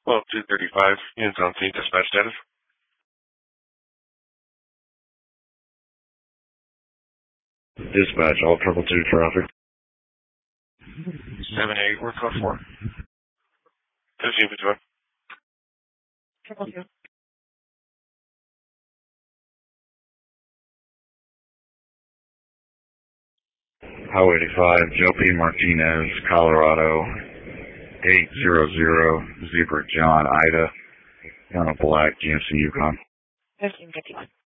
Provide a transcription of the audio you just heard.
Well, 235, units on scene, dispatch status. Dispatch, all 222 traffic. 7-8, we're 12-4. 15-51. 222. Highway 85, Joe P. Martinez, Colorado, 800, Zebra John, Ida, on a black GMC Yukon. 1551.